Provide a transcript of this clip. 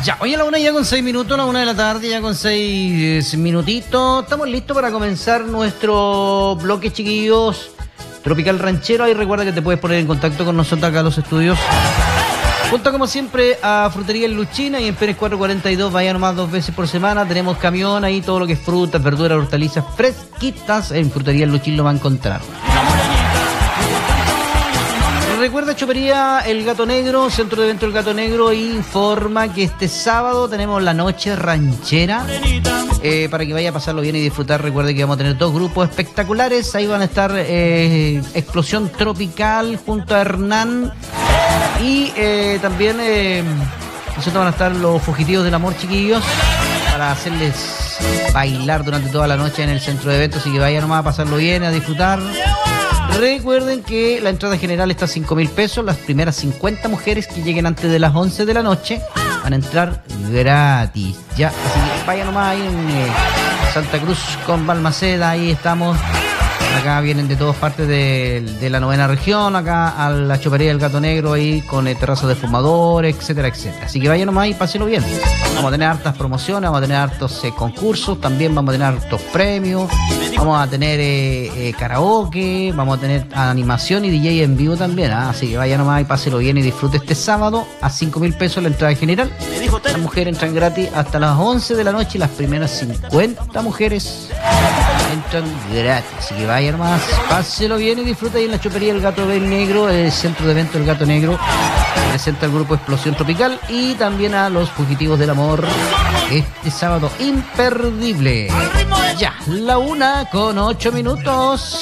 Ya, hoy a la 1 ya con 6 minutos, a la 1 de la tarde ya con 6 minutitos. Estamos listos para comenzar nuestro bloque, chiquillos. Tropical Ranchero. Ahí recuerda que te puedes poner en contacto con nosotros acá a los estudios. Junto como siempre a Frutería El Luchina y en Pérez 442, vaya nomás 2 veces por semana. Tenemos camión ahí, todo lo que es frutas, verduras, hortalizas fresquitas. En Frutería El Luchín lo va a encontrar. Recuerda, Chopería El Gato Negro, Centro de Evento El Gato Negro, informa que este sábado tenemos la noche ranchera. Para que vaya a pasarlo bien y disfrutar. Recuerde que vamos a tener 2 grupos espectaculares. Ahí van a estar Explosión Tropical junto a Hernán. Y también nosotros van a estar los Fugitivos del Amor, chiquillos, para hacerles bailar durante toda la noche en el centro de eventos. Así que vayan nomás a pasarlo bien, a disfrutar. Recuerden que la entrada general está a 5.000 pesos. Las primeras 50 mujeres que lleguen antes de las 11 de la noche van a entrar gratis. Ya, así que vayan nomás ahí en Santa Cruz con Balmaceda. Ahí estamos. Acá vienen de todas partes de la 9ª región, acá a la Chopería del Gato Negro, ahí con terrazas de fumadores, etcétera, etcétera. Así que vayan nomás y pásenlo bien. Vamos a tener hartas promociones, vamos a tener hartos concursos, también vamos a tener hartos premios, vamos a tener karaoke, vamos a tener animación y DJ en vivo también. Así que vayan nomás y pásenlo bien y disfrute este sábado a 5.000 pesos la entrada general. Las mujeres entran gratis hasta las 11 de la noche y las primeras 50 mujeres entran gratis. Así que vayan más, páselo bien y disfruta ahí en la Chopería El Gato Negro, el centro de evento El Gato Negro. Presenta el grupo Explosión Tropical y también a los Fugitivos del Amor este sábado imperdible. Ya, la 1 con 8 minutos.